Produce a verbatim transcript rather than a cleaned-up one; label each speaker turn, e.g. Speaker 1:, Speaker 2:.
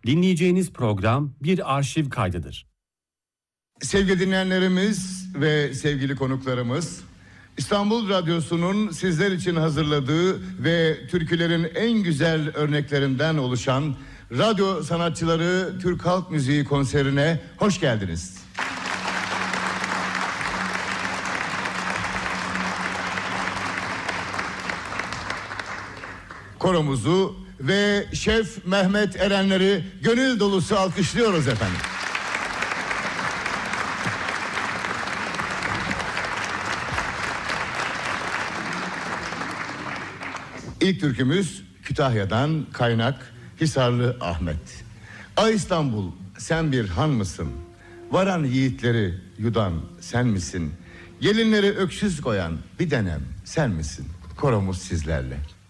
Speaker 1: Dinleyeceğiniz program bir arşiv kaydıdır.
Speaker 2: Sevgili dinleyenlerimiz ve sevgili konuklarımız, İstanbul Radyosu'nun sizler için hazırladığı ve türkülerin en güzel örneklerinden oluşan Radyo Sanatçıları Türk Halk Müziği konserine hoş geldiniz. Koromuzu ve Şef Mehmet Erenler'i gönül dolusu alkışlıyoruz efendim. İlk türkümüz Kütahya'dan Kaynak Hisarlı Ahmet. Ay İstanbul, sen bir han mısın? Varan yiğitleri yudan sen misin? Gelinleri öksüz koyan bir denem sen misin? Koromuz sizlerle.